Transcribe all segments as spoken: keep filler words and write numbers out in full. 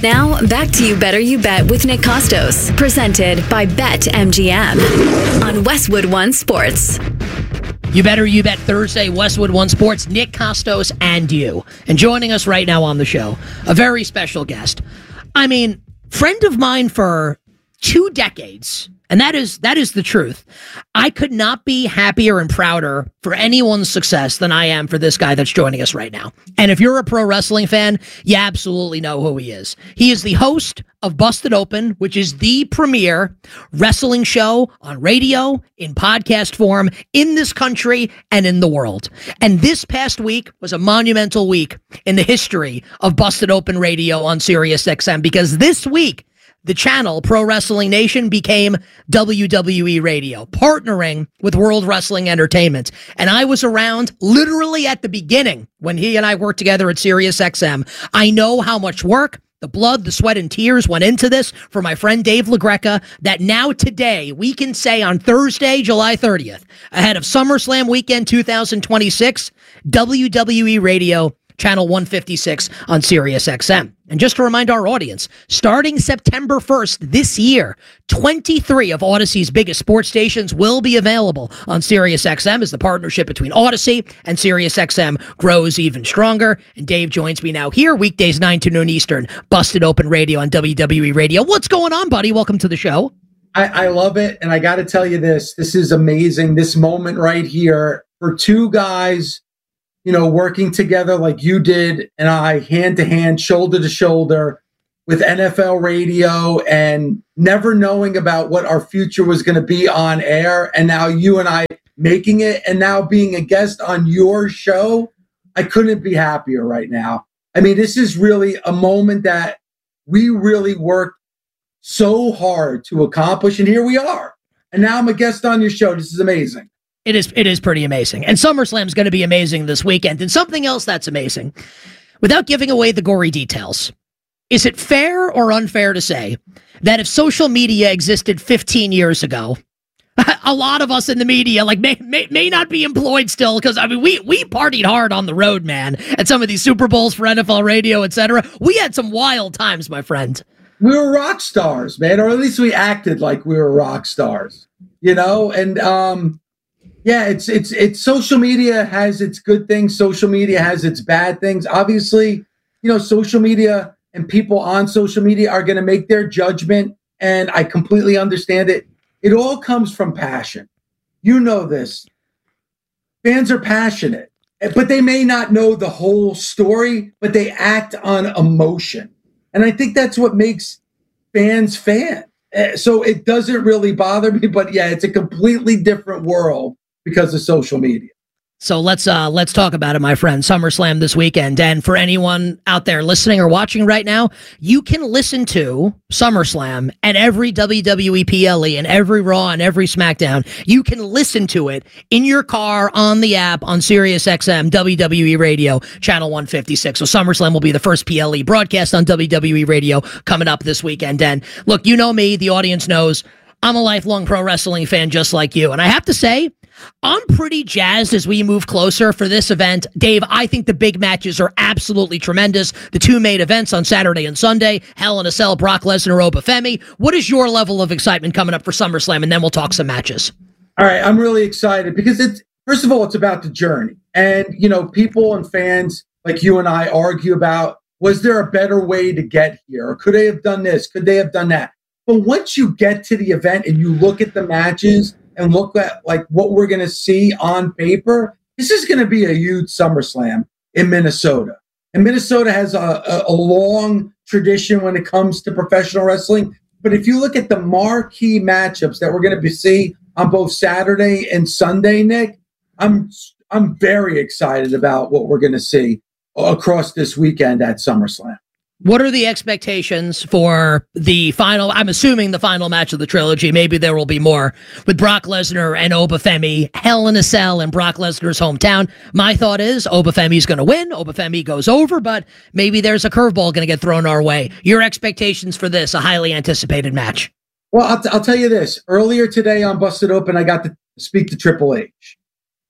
Now, back to You Better You Bet with Nick Costos, presented by BetMGM on Westwood One Sports. You Better You Bet Thursday, Westwood One Sports, Nick Costos and you. And joining us right now on the show, a very special guest. I mean, friend of mine for two decades, and that is that is the truth. I could not be happier and prouder for anyone's success than I am for this guy that's joining us right now. And if you're a pro wrestling fan, you absolutely know who he is. He is the host of Busted Open, which is the premier wrestling show on radio, in podcast form, in this country, and in the world. And this past week was a monumental week in the history of Busted Open Radio on Sirius X M, because this week, the channel, Pro Wrestling Nation, became W W E Radio, partnering with World Wrestling Entertainment. And I was around literally at the beginning when he and I worked together at Sirius X M. I know how much work, the blood, the sweat, and tears went into this for my friend Dave LaGreca, that now today, we can say on Thursday, July thirtieth, ahead of SummerSlam weekend two thousand twenty-six, W W E Radio, Channel one fifty-six on Sirius X M. And just to remind our audience, starting September first this year, twenty-three of Odyssey's biggest sports stations will be available on Sirius X M as the partnership between Odyssey and Sirius X M grows even stronger. And Dave joins me now here, weekdays nine to noon Eastern, Busted Open Radio on W W E Radio. What's going on, buddy? Welcome to the show. I, I love it, and I got to tell you this. This is amazing, this moment right here for two guys, you know, working together like you did and I, hand to hand, shoulder to shoulder with N F L radio, and never knowing about what our future was going to be on air. And now you and I making it, and now being a guest on your show. I couldn't be happier right now. I mean, this is really a moment that we really worked so hard to accomplish. And here we are. And now I'm a guest on your show. This is amazing. It is it is pretty amazing. And SummerSlam is going to be amazing this weekend. And something else that's amazing, without giving away the gory details, is it fair or unfair to say that if social media existed fifteen years ago, a lot of us in the media like may may, may not be employed still? Because, I mean, we, we partied hard on the road, man, at some of these Super Bowls for N F L radio, et cetera. We had some wild times, my friend. We were rock stars, man, or at least we acted like we were rock stars, you know? And, um... yeah, it's it's it's social media has its good things. Social media has its bad things. Obviously, you know, social media and people on social media are going to make their judgment, and I completely understand it. It all comes from passion. You know this. Fans are passionate, but they may not know the whole story, but they act on emotion. And I think that's what makes fans fans. So it doesn't really bother me, but yeah, it's a completely different world because of social media. So let's uh, let's talk about it, my friend. SummerSlam this weekend. And for anyone out there listening or watching right now, you can listen to SummerSlam and every W W E P L E and every Raw and every SmackDown. You can listen to it in your car, on the app, on Sirius X M, W W E Radio, Channel one fifty-six. So SummerSlam will be the first P L E broadcast on W W E Radio coming up this weekend. And look, you know me, the audience knows, I'm a lifelong pro wrestling fan just like you. And I have to say, I'm pretty jazzed as we move closer for this event. Dave, I think the big matches are absolutely tremendous. The two main events on Saturday and Sunday, Hell in a Cell, Brock Lesnar, Obafemi. What is your level of excitement coming up for SummerSlam? And then we'll talk some matches. All right, I'm really excited because it's, first of all, it's about the journey. And, you know, people and fans like you and I argue about, was there a better way to get here? Or could they have done this? Could they have done that? But once you get to the event and you look at the matches and look at like what we're going to see on paper, this is going to be a huge SummerSlam in Minnesota. And Minnesota has a, a, a long tradition when it comes to professional wrestling. But if you look at the marquee matchups that we're going to be see on both Saturday and Sunday, Nick, I'm I'm very excited about what we're going to see across this weekend at SummerSlam. What are the expectations for the final? I'm assuming the final match of the trilogy. Maybe there will be more with Brock Lesnar and Obafemi, Hell in a Cell in Brock Lesnar's hometown. My thought is Obafemi's going to win. Obafemi goes over, but maybe there's a curveball going to get thrown our way. Your expectations for this, a highly anticipated match? Well, I'll, t- I'll tell you this. Earlier today on Busted Open, I got to speak to Triple H.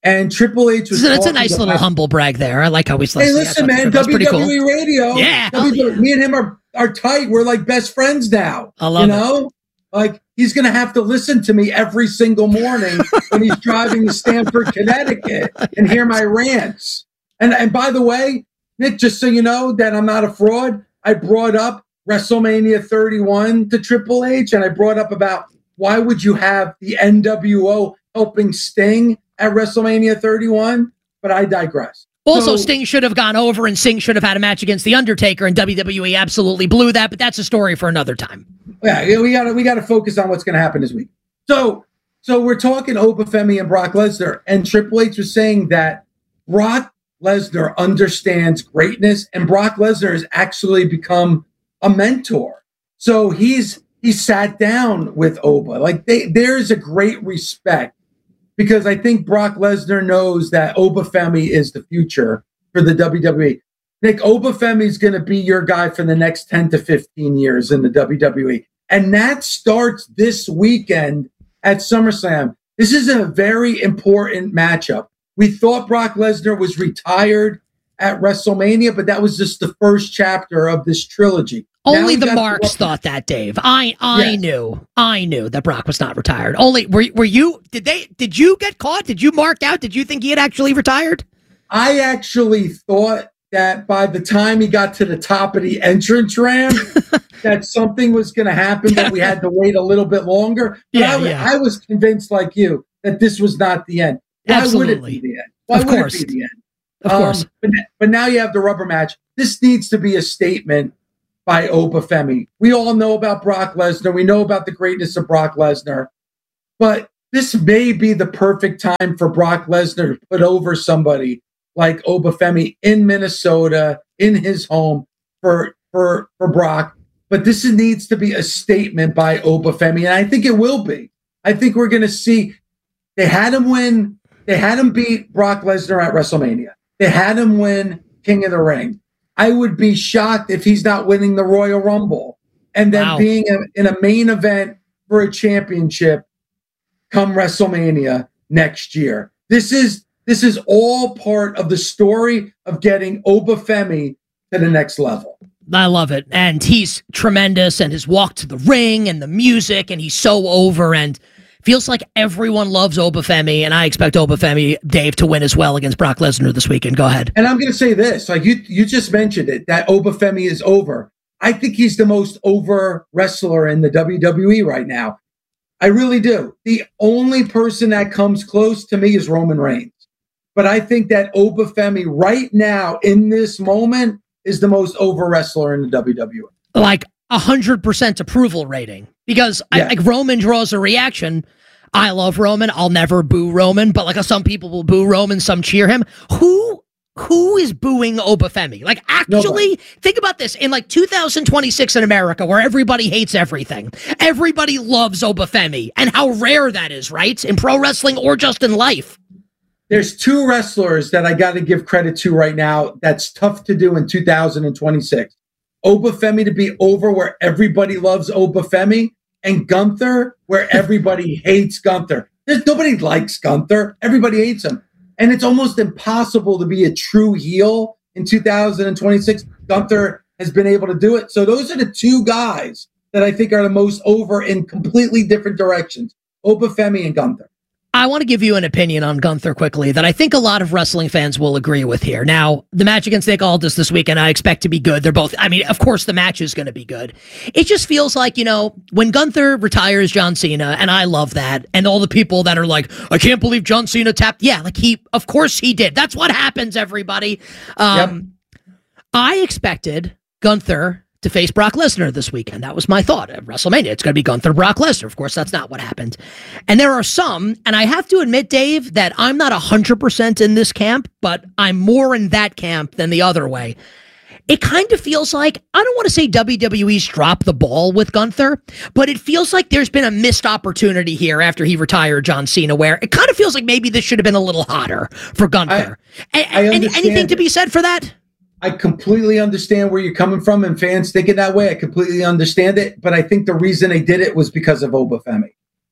And Triple H was. That's a nice little humble brag there. I like how he's like, hey, listen, man, W W E cool. Radio. Yeah. W W E, me and him are, are tight. We're like best friends now. I love you know? It. Like, he's going to have to listen to me every single morning when he's driving to Stamford, Connecticut, and hear my rants. And, and by the way, Nick, just so you know that I'm not a fraud, I brought up WrestleMania thirty-one to Triple H, and I brought up about why would you have the N W O helping Sting at WrestleMania thirty-one, but I digress. Also, so, Sting should have gone over and Sting should have had a match against The Undertaker, and W W E absolutely blew that, but that's a story for another time. Yeah, we gotta we gotta focus on what's gonna happen this week. So so we're talking Obafemi and Brock Lesnar, and Triple H was saying that Brock Lesnar understands greatness, and Brock Lesnar has actually become a mentor. So he's he sat down with Oba. Like they, there's a great respect. Because I think Brock Lesnar knows that Obafemi is the future for the W W E. Nick, Obafemi is going to be your guy for the next ten to fifteen years in the W W E. And that starts this weekend at SummerSlam. This is a very important matchup. We thought Brock Lesnar was retired at WrestleMania, but that was just the first chapter of this trilogy. Only the marks thought that, Dave. I I yeah. knew. I knew that Brock was not retired. Only were were you did they did you get caught? Did you mark out? Did you think he had actually retired? I actually thought that by the time he got to the top of the entrance ramp that something was going to happen, that we had to wait a little bit longer. But yeah, I, was, yeah. I was convinced like you that this was not the end. Why Absolutely. would it be the end? Why of would course. it be the end? Of course. Um, but, but now you have the rubber match. This needs to be a statement by Obafemi. We all know about Brock Lesnar. We know about the greatness of Brock Lesnar. But this may be the perfect time for Brock Lesnar to put over somebody like Obafemi in Minnesota, in his home for, for, for Brock. But this needs to be a statement by Obafemi, and I think it will be. I think we're going to see they had him win. They had him beat Brock Lesnar at WrestleMania. They had him win King of the Ring. I would be shocked if he's not winning the Royal Rumble and then wow. being a, in a main event for a championship come WrestleMania next year. This is this is all part of the story of getting Obafemi to the next level. I love it. And he's tremendous, and his walk to the ring and the music, and he's so over, and feels like everyone loves Obafemi, and I expect Obafemi, Dave, to win as well against Brock Lesnar this weekend. Go ahead. And I'm going to say this, like you, you just mentioned it, that Obafemi is over. I think he's the most over wrestler in the W W E right now. I really do. The only person that comes close to me is Roman Reigns. But I think that Obafemi right now, in this moment, is the most over wrestler in the W W E. Like one hundred percent approval rating. Because yeah. I, like Roman draws a reaction. I love Roman. I'll never boo Roman. But like some people will boo Roman, some cheer him. Who who is booing Obafemi? Like actually, Nobody. Think about this. In like two thousand twenty-six in America, where everybody hates everything, everybody loves Obafemi. And how rare that is, right? In pro wrestling or just in life. There's two wrestlers that I got to give credit to right now. That's tough to do in two thousand twenty-six. Obafemi to be over where everybody loves Obafemi, and Gunther where everybody hates Gunther. There's nobody likes Gunther. Everybody hates him. And it's almost impossible to be a true heel in two thousand twenty-six. Gunther has been able to do it. So those are the two guys that I think are the most over in completely different directions. Obafemi and Gunther. I want to give you an opinion on Gunther quickly that I think a lot of wrestling fans will agree with here. Now, the match against Nick Aldis this weekend, I expect to be good. They're both, I mean, of course the match is going to be good. It just feels like, you know, when Gunther retires John Cena, and I love that, and all the people that are like, I can't believe John Cena tapped. Yeah, like he, of course he did. That's what happens, everybody. Um, yep. I expected Gunther to face Brock Lesnar this weekend. That was my thought at WrestleMania. It's going to be Gunther, Brock Lesnar. Of course, that's not what happened. And there are some, and I have to admit, Dave, that I'm not one hundred percent in this camp, but I'm more in that camp than the other way. It kind of feels like, I don't want to say W W E's dropped the ball with Gunther, but it feels like there's been a missed opportunity here after he retired John Cena, where it kind of feels like maybe this should have been a little hotter for Gunther. I, a- I any, anything to be said for that? I completely understand where you're coming from, and fans think it that way. I completely understand it, but I think the reason they did it was because of Obafemi.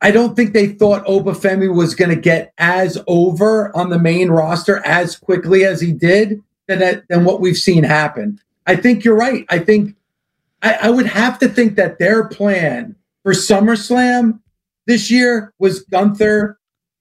I don't think they thought Obafemi was going to get as over on the main roster as quickly as he did than, that, than what we've seen happen. I think you're right. I think I, I would have to think that their plan for SummerSlam this year was Gunther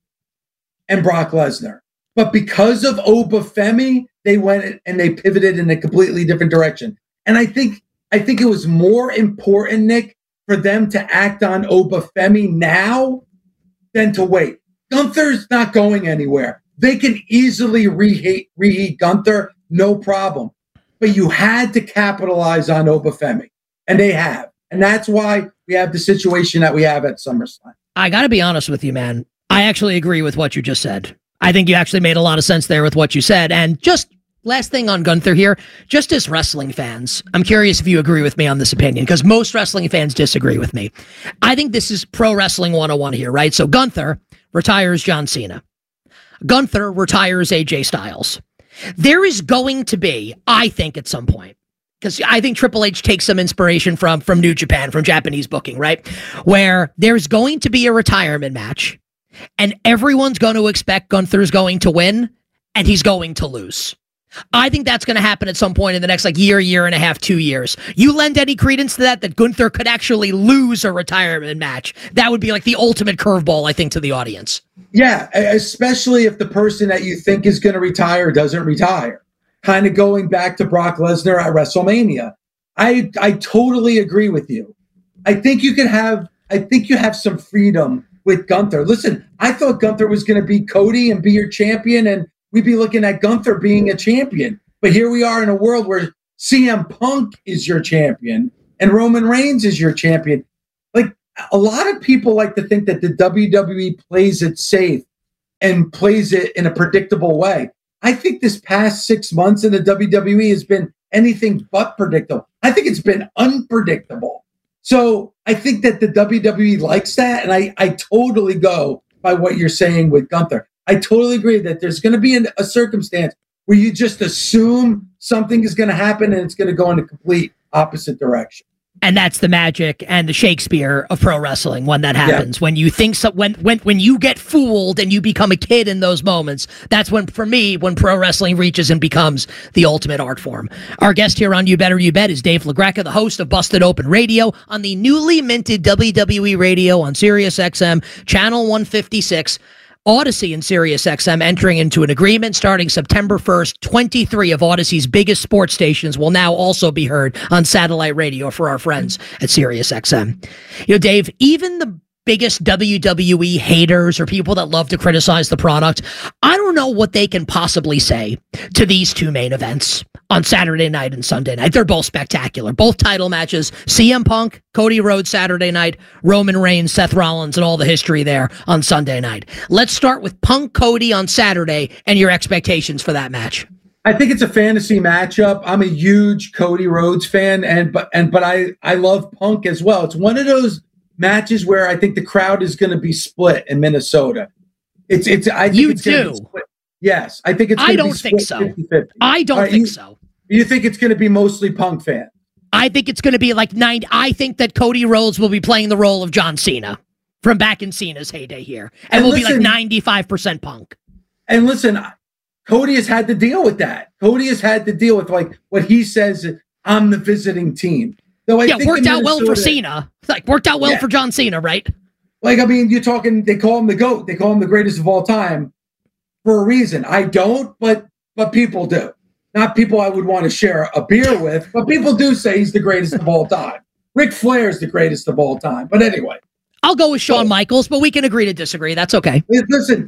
and Brock Lesnar. But because of Obafemi, they went and they pivoted in a completely different direction. And I think I think it was more important, Nick, for them to act on Obafemi now than to wait. Gunther's not going anywhere. They can easily reheat, reheat Gunther, no problem. But you had to capitalize on Obafemi, and they have. And that's why we have the situation that we have at SummerSlam. I got to be honest with you, man. I actually agree with what you just said. I think you actually made a lot of sense there with what you said. And just last thing on Gunther here, just as wrestling fans, I'm curious if you agree with me on this opinion, because most wrestling fans disagree with me. I think this is Pro Wrestling one oh one here, right? So Gunther retires John Cena. Gunther retires A J Styles. There is going to be, I think at some point, because I think Triple H takes some inspiration from, from New Japan, from Japanese booking, right? Where there's going to be a retirement match, and everyone's going to expect Gunther's going to win, and he's going to lose. I think that's going to happen at some point in the next like year, year and a half, two years. You lend any credence to that, that Gunther could actually lose a retirement match? That would be like the ultimate curveball, I think, to the audience. Yeah, especially if the person that you think is going to retire doesn't retire. Kind of going back to Brock Lesnar at WrestleMania. I I totally agree with you. I think you can have, I think you have some freedom with Gunther. Listen, I thought Gunther was going to beat Cody and be your champion, and we'd be looking at Gunther being a champion. But here we are in a world where C M Punk is your champion and Roman Reigns is your champion. Like, a lot of people like to think that the W W E plays it safe and plays it in a predictable way. I think this past six months in the W W E has been anything but predictable. I think it's been unpredictable. So I think that the W W E likes that, and I, I totally go by what you're saying with Gunther. I totally agree that there's going to be an, a circumstance where you just assume something is going to happen and it's going to go in a complete opposite direction. And that's the magic and the Shakespeare of pro wrestling when that happens. Yeah. When you think so, when when when you get fooled and you become a kid in those moments, that's when, for me, when pro wrestling reaches and becomes the ultimate art form. Our guest here on You Better You Bet is Dave LaGreca, the host of Busted Open Radio on the newly minted W W E Radio on Sirius X M, channel one fifty-six. Odyssey and Sirius X M entering into an agreement starting September first. twenty-three of Odyssey's biggest sports stations will now also be heard on satellite radio for our friends at Sirius X M. You know, Dave, even the biggest W W E haters or people that love to criticize the product, I don't know what they can possibly say to these two main events on Saturday night and Sunday night. They're both spectacular. Both title matches. C M Punk, Cody Rhodes Saturday night, Roman Reigns, Seth Rollins, and all the history there on Sunday night. Let's start with Punk Cody on Saturday and your expectations for that match. I think it's a fantasy matchup. I'm a huge Cody Rhodes fan, and but and but I, I love Punk as well. It's one of those matches where I think the crowd is going to be split in Minnesota. It's it's I think you it's do. Yes, I think it's. I don't think so. fifty fifty. I don't right, think you, so. You think it's going to be mostly Punk fans? I think it's going to be like nine. I think that Cody Rhodes will be playing the role of John Cena from back in Cena's heyday here, and, and will listen, be like ninety-five percent Punk. And listen, Cody has had to deal with that. Cody has had to deal with like what he says. I'm the visiting team. Though I yeah, think worked out well for Cena. Like worked out well yeah. for John Cena, right? Like, I mean, you're talking, they call him the GOAT. They call him the greatest of all time for a reason. I don't, but but people do. Not people I would want to share a beer with, but people do say he's the greatest of all time. Ric Flair is the greatest of all time. But anyway. I'll go with Shawn so, Michaels, but we can agree to disagree. That's okay. Listen,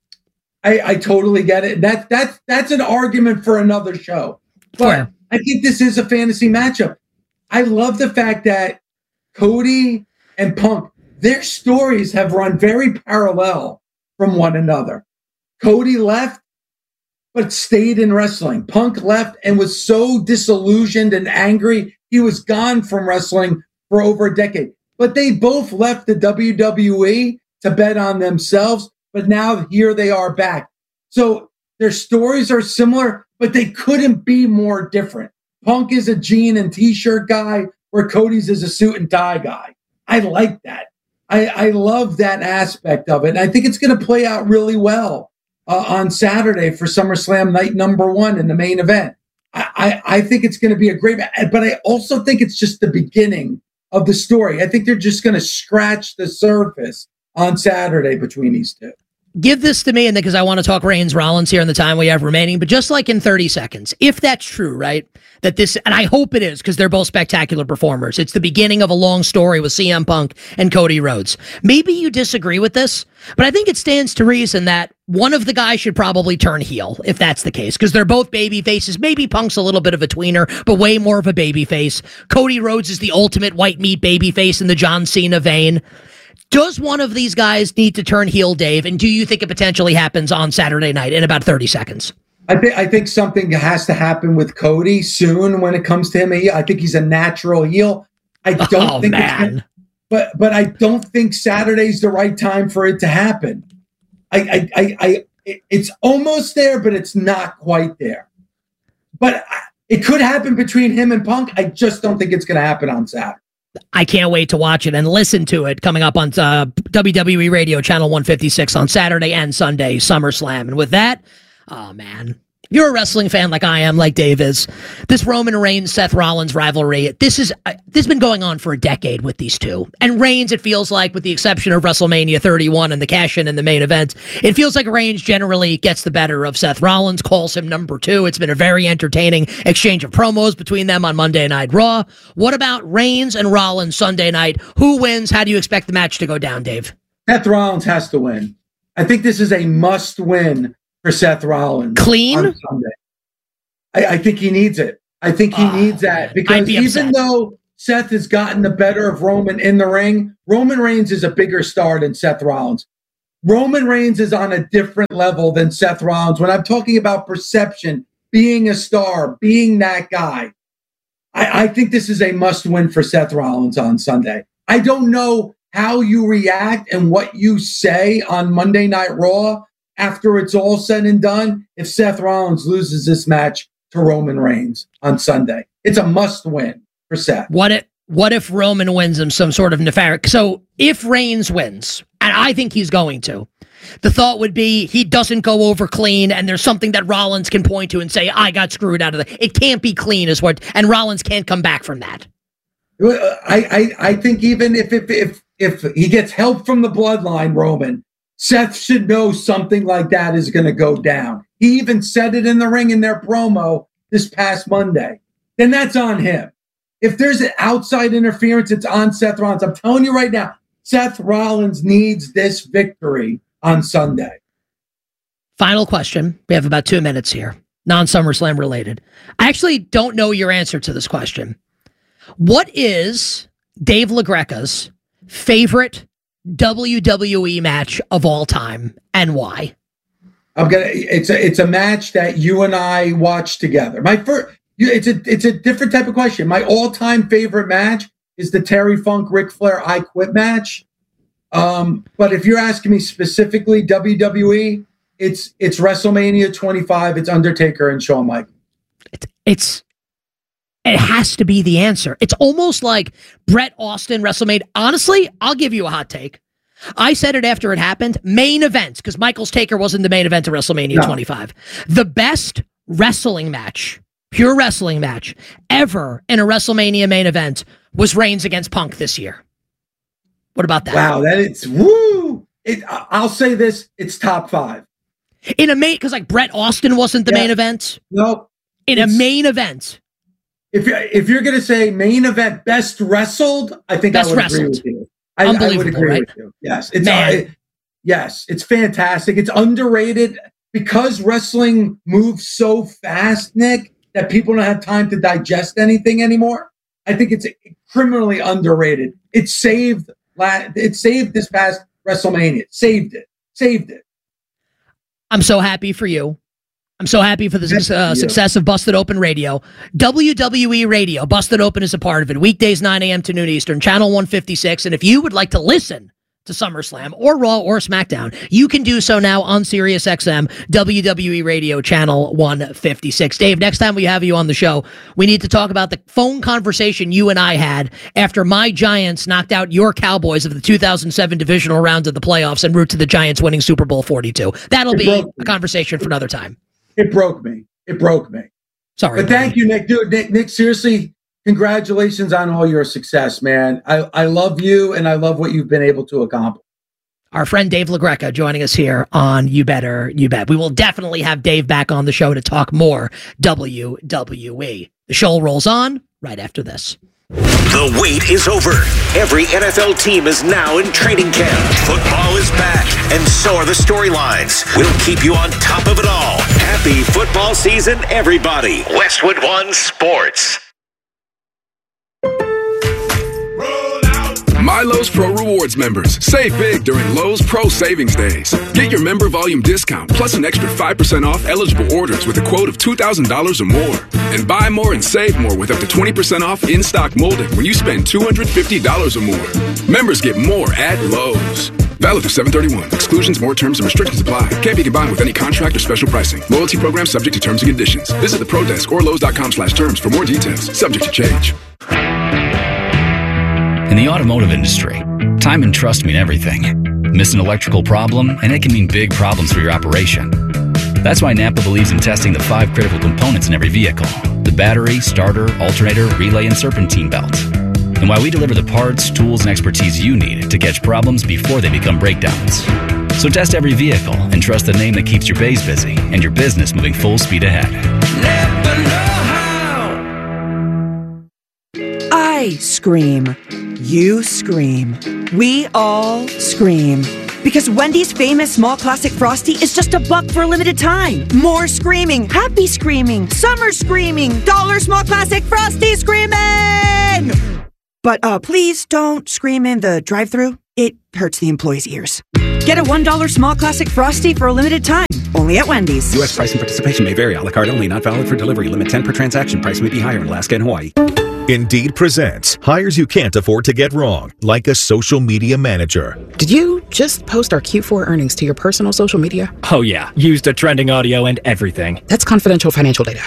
I, I totally get it. That, that, that's an argument for another show. But Fair. I think this is a fantasy matchup. I love the fact that Cody and Punk, their stories have run very parallel from one another. Cody left, but stayed in wrestling. Punk left and was so disillusioned and angry, he was gone from wrestling for over a decade. But they both left the W W E to bet on themselves, but now here they are back. So their stories are similar, but they couldn't be more different. Punk is a jean and t-shirt guy, where Cody's is a suit and tie guy. I like that. I, I love that aspect of it. And I think it's going to play out really well uh, on Saturday for SummerSlam night number one in the main event. I, I, I think it's going to be a great match, but I also think it's just the beginning of the story. I think they're just going to scratch the surface on Saturday between these two. Give this to me, and because I want to talk Reigns Rollins here in the time we have remaining, but just like in thirty seconds, if that's true, right? That this, and I hope it is, because they're both spectacular performers. It's the beginning of a long story with C M Punk and Cody Rhodes. Maybe you disagree with this, but I think it stands to reason that one of the guys should probably turn heel, if that's the case, because they're both baby faces. Maybe Punk's a little bit of a tweener, but way more of a baby face. Cody Rhodes is the ultimate white meat baby face in the John Cena vein. Does one of these guys need to turn heel, Dave? And do you think it potentially happens on Saturday night in about thirty seconds? I think I think something has to happen with Cody soon when it comes to him. I think he's a natural heel. I don't oh, think man. It's gonna, but but I don't think Saturday's the right time for it to happen. I I I, I it's almost there, but it's not quite there. But it could happen between him and Punk. I just don't think it's going to happen on Saturday. I can't wait to watch it and listen to it coming up on uh, W W E Radio Channel one fifty-six on Saturday and Sunday, SummerSlam. And with that, oh man, you're a wrestling fan like I am, like Dave is. This Roman Reigns, Seth Rollins rivalry, this is uh, this has been going on for a decade with these two. And Reigns, it feels like, with the exception of WrestleMania thirty-one and the cash-in in the main event, it feels like Reigns generally gets the better of Seth Rollins, calls him number two. It's been a very entertaining exchange of promos between them on Monday Night Raw. What about Reigns and Rollins Sunday night? Who wins? How do you expect the match to go down, Dave? Seth Rollins has to win. I think this is a must-win for Seth Rollins. Clean? On Sunday. I, I think he needs it. I think he oh, needs that because be even though Seth has gotten the better of Roman in the ring, Roman Reigns is a bigger star than Seth Rollins. Roman Reigns is on a different level than Seth Rollins. When I'm talking about perception, being a star, being that guy, I, I think this is a must-win for Seth Rollins on Sunday. I don't know how you react and what you say on Monday Night Raw after it's all said and done, if Seth Rollins loses this match to Roman Reigns on Sunday. It's a must-win for Seth. What if, what if Roman wins him some sort of nefarious? So if Reigns wins, and I think he's going to, the thought would be he doesn't go over clean, and there's something that Rollins can point to and say, I got screwed out of the... It can't be clean, is what... And Rollins can't come back from that. I, I, I think even if, if, if, if he gets help from the bloodline, Roman... Seth should know something like that is going to go down. He even said it in the ring in their promo this past Monday. Then that's on him. If there's an outside interference, it's on Seth Rollins. I'm telling you right now, Seth Rollins needs this victory on Sunday. Final question. We have about two minutes here. Non-SummerSlam related. I actually don't know your answer to this question. What is Dave LaGreca's favorite W W E match of all time, and why? I'm gonna. It's a. It's a match that you and I watched together. My first. It's a. It's a different type of question. My all-time favorite match is the Terry Funk Ric Flair I Quit match. Um, but if you're asking me specifically W W E, it's it's WrestleMania twenty-five. It's Undertaker and Shawn Michaels. It's. It's It has to be the answer. It's almost like Bret Austin WrestleMania. Honestly, I'll give you a hot take. I said it after it happened. Main event, because Michaels Taker wasn't the main event of WrestleMania no. twenty-five. The best wrestling match, pure wrestling match, ever in a WrestleMania main event was Reigns against Punk this year. What about that? Wow, that it's woo. It, I'll say this: it's top five in a main, because like Bret Austin wasn't the yeah. main event. No, in a main event. If you're, if you're going to say main event best wrestled, I think best I would wrestled. agree with you. I, I would agree right? with you. Yes, it's uh, it, yes, it's fantastic. It's underrated because wrestling moves so fast, Nick, that people don't have time to digest anything anymore. I think it's criminally underrated. It saved it saved this past WrestleMania. It saved it. Saved it. I'm so happy for you. I'm so happy for the uh, success of Busted Open Radio. W W E Radio, Busted Open is a part of it. Weekdays, nine a.m. to noon Eastern, Channel one fifty-six. And if you would like to listen to SummerSlam or Raw or SmackDown, you can do so now on SiriusXM W W E Radio Channel one fifty-six. Dave, next time we have you on the show, we need to talk about the phone conversation you and I had after my Giants knocked out your Cowboys of the two thousand seven divisional round of the playoffs en route to the Giants winning Super Bowl forty-two. That'll be a conversation for another time. It broke me. It broke me. Sorry. But thank you, Nick. Dude, Nick, Nick, seriously, congratulations on all your success, man. I, I love you, and I love what you've been able to accomplish. Our friend Dave LaGreca joining us here on You Better, You Bet. We will definitely have Dave back on the show to talk more W W E. The show rolls on right after this. The wait is over. Every N F L team is now in training camp. Football is back, and so are the storylines. We'll keep you on top of it all. Happy football season, everybody. Westwood One Sports. My Lowe's Pro Rewards members, save big during Lowe's Pro Savings Days. Get your member volume discount plus an extra five percent off eligible orders with a quote of two thousand dollars or more. And buy more and save more with up to twenty percent off in-stock molding when you spend two hundred fifty dollars or more. Members get more at Lowe's. Valid through seven thirty-one. Exclusions, more terms, and restrictions apply. Can't be combined with any contract or special pricing. Loyalty program subject to terms and conditions. Visit the Pro Desk or Lowe's dot com slash terms for more details. Subject to change. In the automotive industry, time and trust mean everything. Miss an electrical problem, and it can mean big problems for your operation. That's why Napa believes in testing the five critical components in every vehicle: the battery, starter, alternator, relay, and serpentine belt. And why we deliver the parts, tools, and expertise you need to catch problems before they become breakdowns. So test every vehicle and trust the name that keeps your bays busy and your business moving full speed ahead. Napa know-how. I scream. You scream. We all scream. Because Wendy's famous small classic Frosty is just a buck for a limited time. More screaming, happy screaming, summer screaming, dollar small classic Frosty screaming! But uh, please don't scream in the drive-thru. It hurts the employees' ears. Get a one dollar small classic Frosty for a limited time. Only at Wendy's. U S price and participation may vary. A la carte only. Not valid for delivery. Limit ten per transaction. Price may be higher in Alaska and Hawaii. Indeed presents hires you can't afford to get wrong, like a social media manager. Did you just post our Q four earnings to your personal social media? Oh yeah, used a trending audio and everything. That's confidential financial data.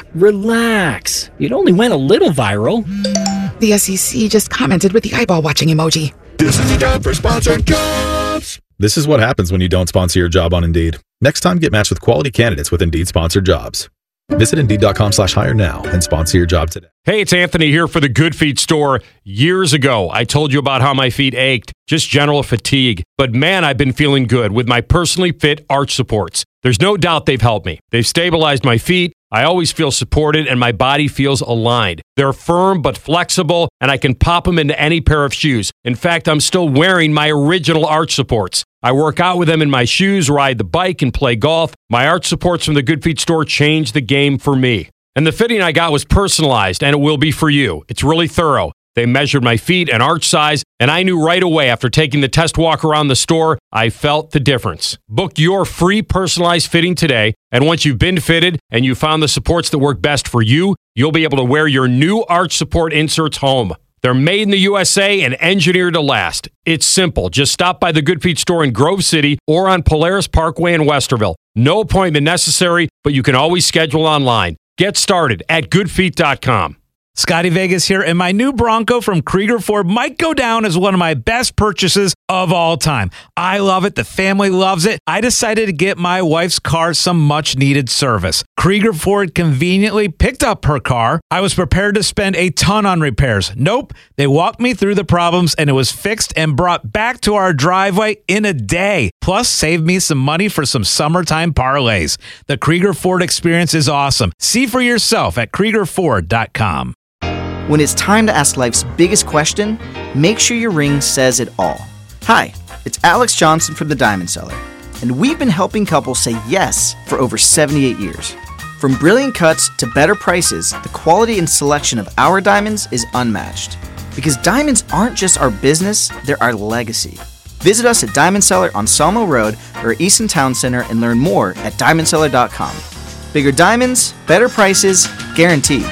Relax. It only went a little viral. The S E C just commented with the eyeball watching emoji. This is the job for sponsored jobs. This is what happens when you don't sponsor your job on Indeed. Next time, get matched with quality candidates with Indeed sponsored jobs. Visit Indeed.com slash hire now and sponsor your job today. Hey, it's Anthony here for the Good Feet store. Years ago, I told you about how my feet ached, just general fatigue. But man, I've been feeling good with my personally fit arch supports. There's no doubt they've helped me. They've stabilized my feet. I always feel supported and my body feels aligned. They're firm but flexible, and I can pop them into any pair of shoes. In fact, I'm still wearing my original arch supports. I work out with them in my shoes, ride the bike, and play golf. My arch supports from the Good Feet store changed the game for me. And the fitting I got was personalized, and it will be for you. It's really thorough. They measured my feet and arch size, and I knew right away after taking the test walk around the store, I felt the difference. Book your free personalized fitting today, and once you've been fitted and you found the supports that work best for you, you'll be able to wear your new arch support inserts home. They're made in the U S A and engineered to last. It's simple. Just stop by the Good Feet store in Grove City or on Polaris Parkway in Westerville. No appointment necessary, but you can always schedule online. Get started at good feet dot com. Scotty Vegas here, and my new Bronco from Krieger Ford might go down as one of my best purchases of all time. I love it. The family loves it. I decided to get my wife's car some much-needed service. Krieger Ford conveniently picked up her car. I was prepared to spend a ton on repairs. Nope. They walked me through the problems, and it was fixed and brought back to our driveway in a day. Plus, saved me some money for some summertime parlays. The Krieger Ford experience is awesome. See for yourself at Krieger Ford dot com. When it's time to ask life's biggest question, make sure your ring says it all. Hi, it's Alex Johnson from The Diamond Seller, and we've been helping couples say yes for over seventy-eight years. From brilliant cuts to better prices, the quality and selection of our diamonds is unmatched. Because diamonds aren't just our business, they're our legacy. Visit us at Diamond Seller on Salmo Road or Easton Town Center and learn more at diamond seller dot com. Bigger diamonds, better prices, guaranteed.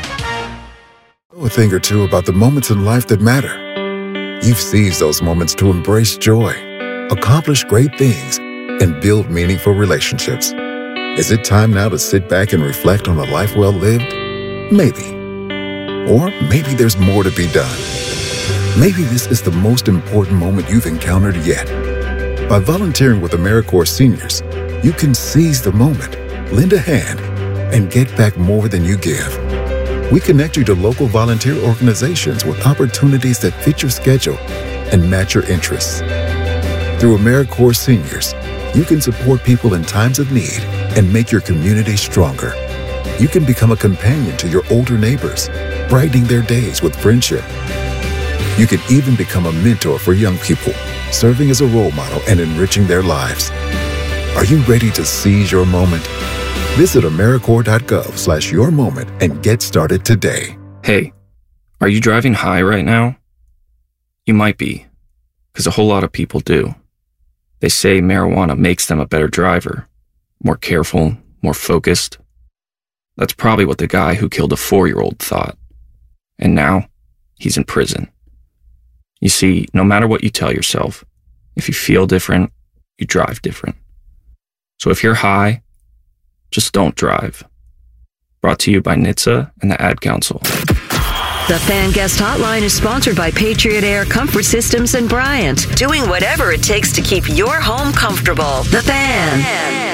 Know a thing or two about the moments in life that matter. You've seized those moments to embrace joy. accomplish great things, and build meaningful relationships. Is it time now to sit back and reflect on a life well lived? Maybe. Or maybe there's more to be done. Maybe this is the most important moment you've encountered yet. By volunteering with AmeriCorps Seniors, you can seize the moment, lend a hand, and get back more than you give. We connect you to local volunteer organizations with opportunities that fit your schedule and match your interests. Through AmeriCorps Seniors, you can support people in times of need and make your community stronger. You can become a companion to your older neighbors, brightening their days with friendship. You can even become a mentor for young people, serving as a role model and enriching their lives. Are you ready to seize your moment? Visit AmeriCorps.gov slash your moment and get started today. Hey, are you driving high right now? You might be, because a whole lot of people do. They say marijuana makes them a better driver, more careful, more focused. That's probably what the guy who killed a four-year-old thought. And now, he's in prison. You see, no matter what you tell yourself, if you feel different, you drive different. So if you're high, just don't drive. Brought to you by N H T S A and the Ad Council. The Fan Guest Hotline is sponsored by Patriot Air Comfort Systems in Bryant, doing whatever it takes to keep your home comfortable. The Fan.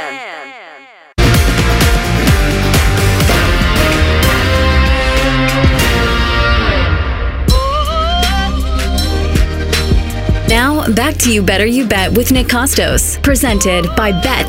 Now, back to You Better You Bet with Nick Costos, presented by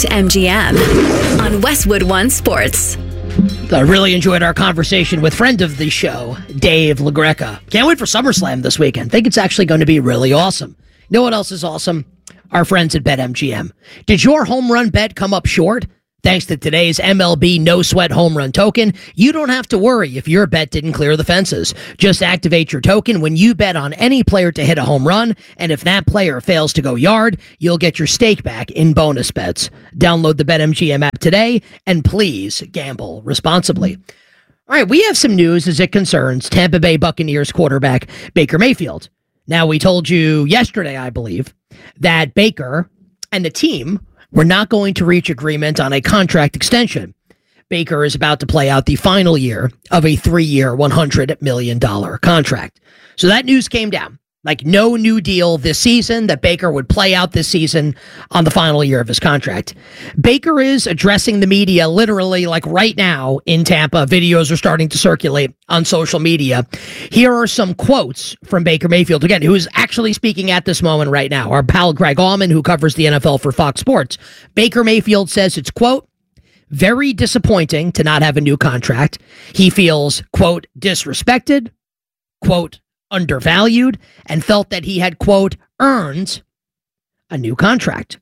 BetMGM on Westwood One Sports. I really enjoyed our conversation with friend of the show, Dave LaGreca. Can't wait for SummerSlam this weekend. Think it's actually going to be really awesome. You know what else is awesome? Our friends at BetMGM. Did your home run bet come up short? Thanks to today's M L B No Sweat Home Run Token, you don't have to worry if your bet didn't clear the fences. Just activate your token when you bet on any player to hit a home run, and if that player fails to go yard, you'll get your stake back in bonus bets. Download the BetMGM app today, and please gamble responsibly. All right, we have some news as it concerns Tampa Bay Buccaneers quarterback Baker Mayfield. Now, we told you yesterday, I believe, that Baker and the team we're not going to reach agreement on a contract extension. Baker is about to play out the final year of a three-year, one hundred million dollars contract. So that news came down. Like, no new deal this season, that Baker would play out this season on the final year of his contract. Baker is addressing the media literally, like right now in Tampa. Videos are starting to circulate on social media. Here are some quotes from Baker Mayfield, again, who is actually speaking at this moment right now. Our pal Greg Allman, who covers the N F L for Fox Sports. Baker Mayfield says it's, quote, very disappointing to not have a new contract. He feels, quote, disrespected, quote, undervalued, and felt that he had, quote, earned a new contract.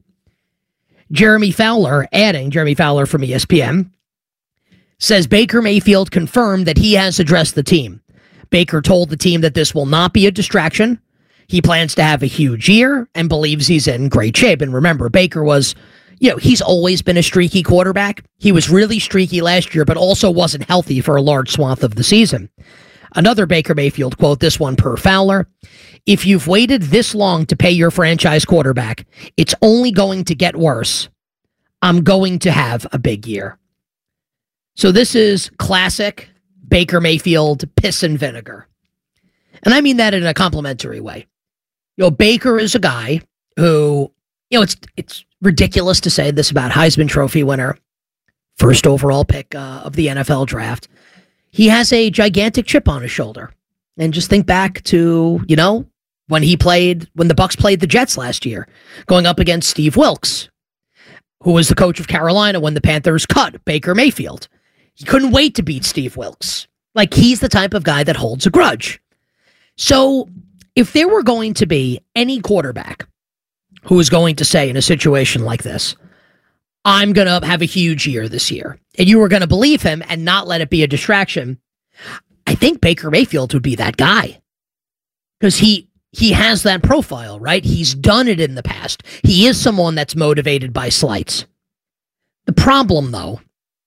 Jeremy Fowler, adding, Jeremy Fowler from E S P N, says Baker Mayfield confirmed that he has addressed the team. Baker told the team that this will not be a distraction. He plans to have a huge year and believes he's in great shape. And remember, Baker was, you know, he's always been a streaky quarterback. He was really streaky last year, but also wasn't healthy for a large swath of the season. Another Baker Mayfield quote, this one per Fowler. If you've waited this long to pay your franchise quarterback, it's only going to get worse. I'm going to have a big year. So this is classic Baker Mayfield piss and vinegar. And I mean that in a complimentary way. You know, Baker is a guy who, you know, it's it's ridiculous to say this about Heisman Trophy winner, first overall pick uh, of the N F L draft. He has a gigantic chip on his shoulder. And just think back to, you know, when he played, when the Bucs played the Jets last year, going up against Steve Wilkes, who was the coach of Carolina when the Panthers cut Baker Mayfield. He couldn't wait to beat Steve Wilkes. Like, he's the type of guy that holds a grudge. So if there were going to be any quarterback who was going to say in a situation like this, I'm going to have a huge year this year, and you were going to believe him and not let it be a distraction, I think Baker Mayfield would be that guy. Because he he has that profile, right? He's done it in the past. He is someone that's motivated by slights. The problem, though,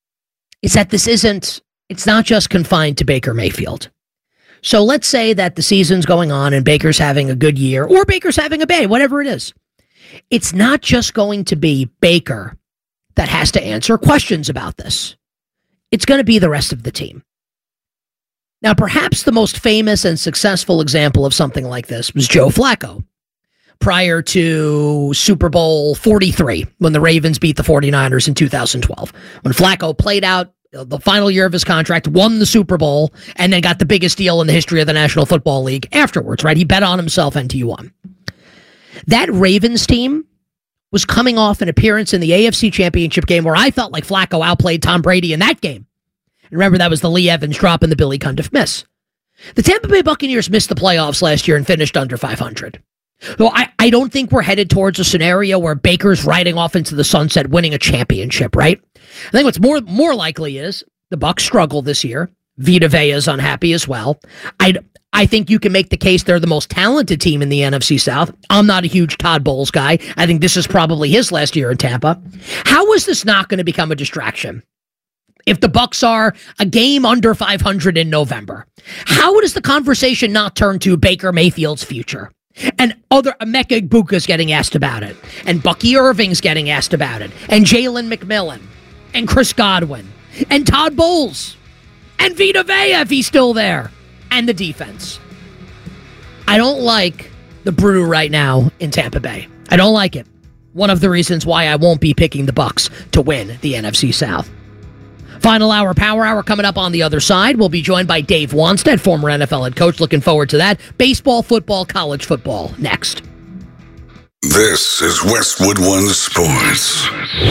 is that this isn't, it's not just confined to Baker Mayfield. So let's say that the season's going on and Baker's having a good year, or Baker's having a bad, whatever it is. it's not just going to be Baker that has to answer questions about this. It's going to be the rest of the team. Now, perhaps the most famous and successful example of something like this was Joe Flacco prior to Super Bowl forty-three, when the Ravens beat the forty-niners in two thousand twelve. When Flacco played out the final year of his contract, won the Super Bowl, and then got the biggest deal in the history of the National Football League afterwards, right? He bet on himself and T one. That Ravens team was coming off an appearance in the A F C Championship game where I felt like Flacco outplayed Tom Brady in that game. And remember, that was the Lee Evans drop and the Billy Cundiff miss. The Tampa Bay Buccaneers missed the playoffs last year and finished under five hundred. So I, I don't think we're headed towards a scenario where Baker's riding off into the sunset winning a championship, right? I think what's more more likely is the Bucs struggle this year. Vita Vea is unhappy as well. I I think you can make the case they're the most talented team in the N F C South. I'm not a huge Todd Bowles guy. I think this is probably his last year in Tampa. How is this not going to become a distraction? If the Bucs are a game under five hundred in November, how does the conversation not turn to Baker Mayfield's future? And other Emeka Egbuka's getting asked about it, and Bucky Irving's getting asked about it, and Jalen McMillan, and Chris Godwin, and Todd Bowles, and Vita Vea if he's still there, and the defense. I don't like the brew right now in Tampa Bay. I don't like it. One of the reasons why I won't be picking the Bucs to win the N F C South. Final hour, Power Hour coming up on the other side. We'll be joined by Dave Wanstead, former N F L head coach. Looking forward to that. Baseball, football, college football next. This is Westwood One Sports.